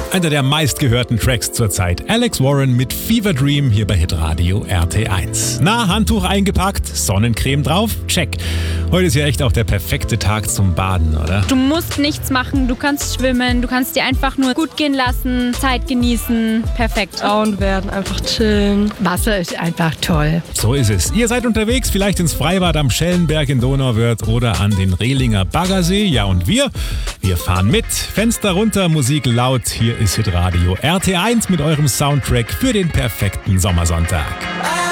Einer der meistgehörten Tracks zurzeit. Alex Warren mit Fever Dream hier bei Hitradio RT1. Na, Handtuch eingepackt, Sonnencreme drauf, check. Heute ist ja echt auch der perfekte Tag zum Baden, oder? Du musst nichts machen, du kannst schwimmen, du kannst dir einfach nur gut gehen lassen, Zeit genießen. Perfekt. Braun werden, einfach chillen. Wasser ist einfach toll. So ist es. Ihr seid unterwegs, vielleicht ins Freibad am Schellenberg in Donauwörth oder an den Rehlinger Baggersee. Ja, und wir fahren mit. Fenster runter, Musik laut. Hier ist Hitradio RT1 mit eurem Soundtrack für den perfekten Sommersonntag.